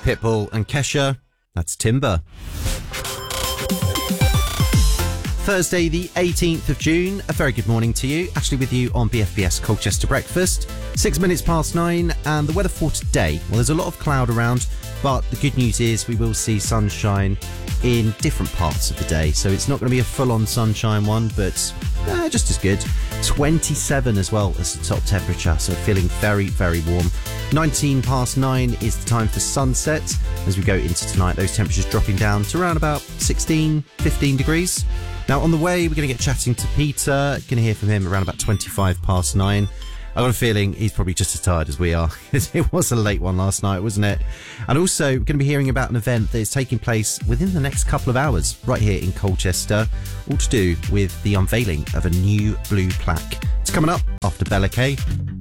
Pitbull and Kesha. That's Timber. Thursday the 18th of June, a very good morning to you. Ashley with you on BFBS Colchester Breakfast. 6 minutes past 9, and the weather for today. Well, there's a lot of cloud around, but the good news is we will see sunshine in different parts of the day. So it's not going to be a full-on sunshine one, but just as good. 27 as well as the top temperature, so feeling very, very warm. 19 past 9 is the time for sunset. As we go into tonight, those temperatures dropping down to around about 16, 15 degrees. Now, on the way, we're going to get chatting to Peter. Going to hear from him around about 25 past 9. I've got a feeling he's probably just as tired as we are. It was a late one last night, wasn't it? And also, we're going to be hearing about an event that is taking place within the next couple of hours, right here in Colchester, all to do with the unveiling of a new blue plaque. It's coming up after Bella K.